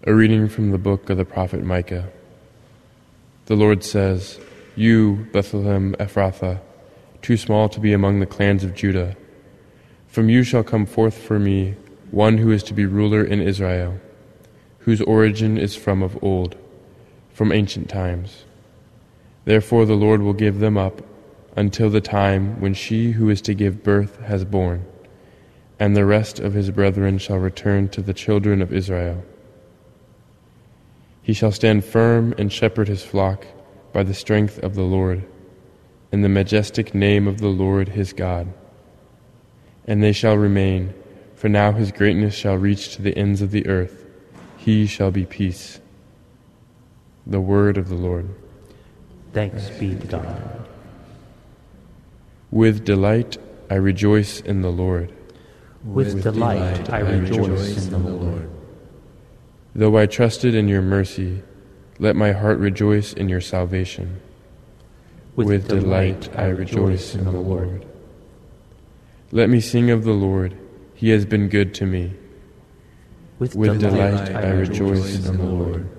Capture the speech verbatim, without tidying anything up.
A reading from the book of the prophet Micah. The Lord says, "You, Bethlehem Ephrathah, too small to be among the clans of Judah, from you shall come forth for me one who is to be ruler in Israel, whose origin is from of old, from ancient times. Therefore the Lord will give them up until the time when she who is to give birth has borne, and the rest of his brethren shall return to the children of Israel. He shall stand firm and shepherd his flock by the strength of the Lord, in the majestic name of the Lord his God. And they shall remain, for now his greatness shall reach to the ends of the earth. He shall be peace." The word of the Lord. Thanks be to God. With delight I rejoice in the Lord. With, With delight, delight I rejoice in the Lord. Though I trusted in your mercy, let my heart rejoice in your salvation. With, With delight, delight I rejoice in the Lord. Let me sing of the Lord. He has been good to me. With, With delight, delight I rejoice in the Lord.